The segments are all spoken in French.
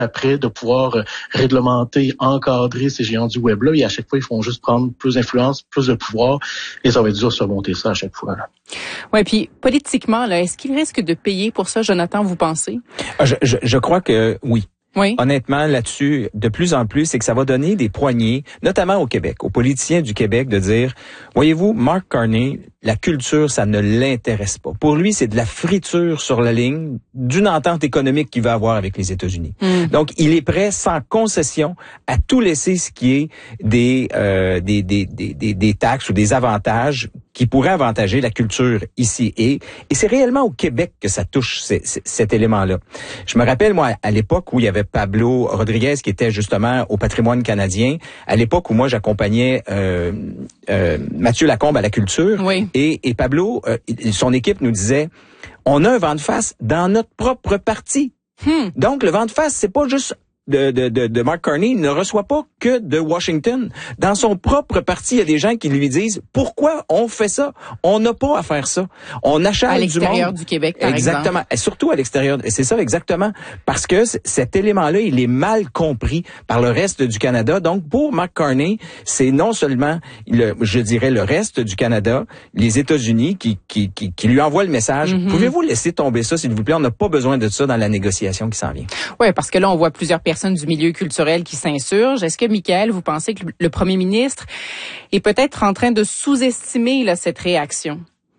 après de pouvoir réglementer, encadrer ces géants du web-là. Et à chaque fois, ils font juste prendre plus d'influence, plus de pouvoir. Et ça va être dur de surmonter ça à chaque fois. Oui, puis politiquement, là, est-ce qu'il risque de payer pour ça, Jonathan, vous pensez? Je crois que oui. Oui. Honnêtement, là-dessus, de plus en plus, c'est que ça va donner des poignées, notamment au Québec, aux politiciens du Québec, de dire, voyez-vous, Mark Carney, la culture, ça ne l'intéresse pas. Pour lui, c'est de la friture sur la ligne d'une entente économique qu'il va avoir avec les États-Unis. Donc, il est prêt, sans concession, à tout laisser ce qui est des taxes ou des avantages qui pourraient avantager la culture ici. Et c'est réellement au Québec que ça touche cet élément-là. Je me rappelle, moi, à l'époque où il y avait Pablo Rodriguez qui était justement au patrimoine canadien, à l'époque où moi j'accompagnais Mathieu Lacombe à la culture, oui. et Pablo, son équipe nous disait, on a un vent de face dans notre propre parti. Donc le vent de face, c'est pas juste de Mark Carney, il ne reçoit pas que de Washington. Dans son propre parti, il y a des gens qui lui disent pourquoi on fait ça? On n'a pas à faire ça. On achète du monde. À l'extérieur du Québec, par exactement. exemple. Et surtout à l'extérieur. Et c'est ça, exactement. Parce que cet élément-là, il est mal compris par le reste du Canada. Donc, pour Mark Carney, c'est non seulement, je dirais, le reste du Canada, les États-Unis qui lui envoient le message. Pouvez-vous laisser tomber ça, s'il vous plaît? On n'a pas besoin de ça dans la négociation qui s'en vient. Oui, parce que là, on voit plusieurs personnes du milieu culturel qui s'insurgent. Est-ce que, Michaël, vous pensez que le premier ministre est peut-être en train de sous-estimer là, cette réaction?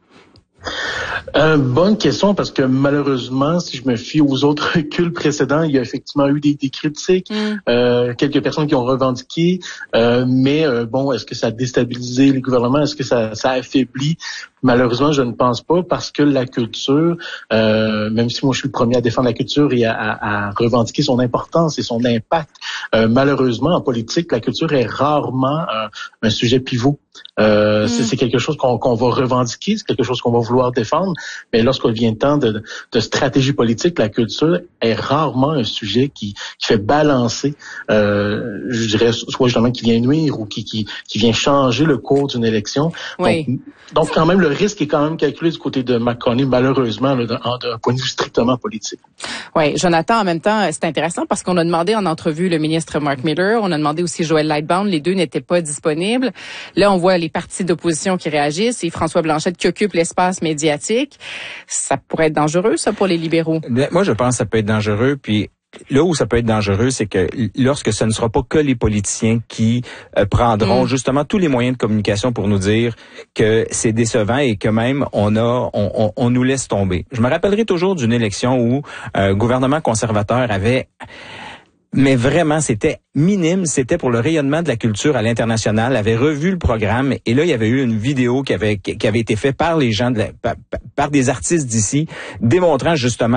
Bonne question, parce que malheureusement, si je me fie aux autres reculs précédents, il y a effectivement eu des critiques, quelques personnes qui ont revendiqué, mais bon, est-ce que ça a déstabilisé les gouvernements? Est-ce que ça a affaibli? Malheureusement, je ne pense pas, parce que la culture, même si moi je suis le premier à défendre la culture et à revendiquer son importance et son impact, malheureusement, en politique, la culture est rarement un sujet pivot. C'est quelque chose qu'on va revendiquer, c'est quelque chose qu'on va vouloir défendre, mais lorsqu'il vient le temps de stratégie politique, la culture est rarement un sujet qui fait balancer, je dirais, soit justement qui vient nuire ou qui vient changer le cours d'une élection. Oui. Donc quand même, le risque est quand même calculé du côté de Mark Carney, malheureusement, d'un point de vue strictement politique. Oui, Jonathan, en même temps, c'est intéressant parce qu'on a demandé en entrevue le ministre Mark Miller, on a demandé aussi Joël Lightbound, les deux n'étaient pas disponibles. Là, on voit les partis d'opposition qui réagissent et François Blanchette qui occupe l'espace médiatique. Ça pourrait être dangereux, ça, pour les libéraux? Moi, je pense que ça peut être dangereux, puis là où ça peut être dangereux, c'est que lorsque ce ne sera pas que les politiciens qui prendront justement tous les moyens de communication pour nous dire que c'est décevant et que même on nous laisse tomber. Je me rappellerai toujours d'une élection où un gouvernement conservateur avait... Mais vraiment, c'était minime. C'était pour le rayonnement de la culture à l'international. Avait revu le programme et là, il y avait eu une vidéo qui avait été faite par les gens par des artistes d'ici, démontrant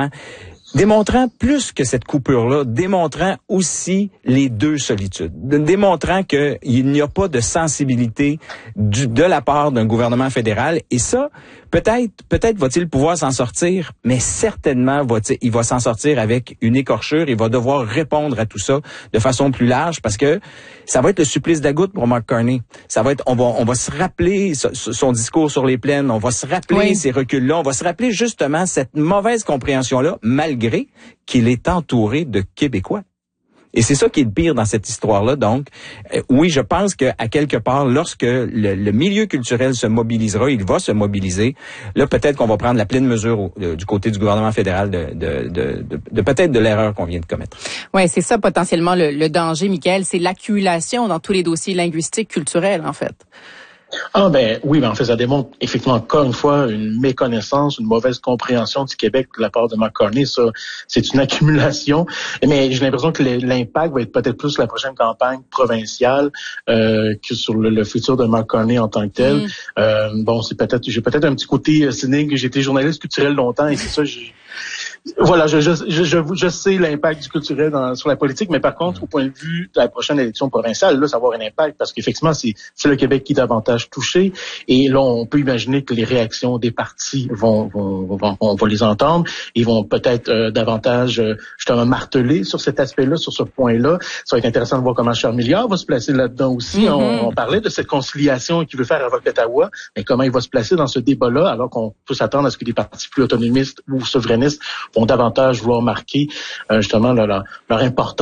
plus que cette coupure-là, démontrant aussi les deux solitudes, démontrant qu'il n'y a pas de sensibilité de la part d'un gouvernement fédéral. Et ça, peut-être va-t-il pouvoir s'en sortir, mais certainement il va s'en sortir avec une écorchure. Il va devoir répondre à tout ça de façon plus large parce que ça va être le supplice de la goutte pour Mark Carney. Ça va être, on va se rappeler son discours sur les plaines, on va se rappeler ces reculs-là, on va se rappeler justement cette mauvaise compréhension-là, malgré qu'il est entouré de Québécois. Et c'est ça qui est le pire dans cette histoire-là. Donc, oui, je pense qu'à quelque part, lorsque le milieu culturel se mobilisera, il va se mobiliser. Là, peut-être qu'on va prendre la pleine mesure du côté du gouvernement fédéral de peut-être de l'erreur qu'on vient de commettre. Oui, c'est ça potentiellement le danger, Michaël. C'est l'accumulation dans tous les dossiers linguistiques culturels, en fait. Oui, en fait, ça démontre effectivement encore une fois une méconnaissance, une mauvaise compréhension du Québec de la part de Mark Carney. Ça, c'est une accumulation. Mais j'ai l'impression que l'impact va être peut-être plus la prochaine campagne provinciale que sur le futur de Mark Carney en tant que tel. J'ai peut-être un petit côté cynique. J'ai été journaliste culturel longtemps et c'est ça. Voilà, je sais l'impact du culturel sur la politique, mais par contre, au point de vue de la prochaine élection provinciale, là, ça va avoir un impact parce qu'effectivement, c'est le Québec qui est davantage touché. Et là, on peut imaginer que les réactions des partis on va les entendre. Ils vont peut-être davantage justement marteler sur cet aspect-là, sur ce point-là. Ça va être intéressant de voir comment Charles Milliard va se placer là-dedans aussi. On parlait de cette conciliation qu'il veut faire avec Ottawa, mais comment il va se placer dans ce débat-là, alors qu'on peut s'attendre à ce que des partis plus autonomistes ou souverainistes vont davantage vouloir marquer justement leur importance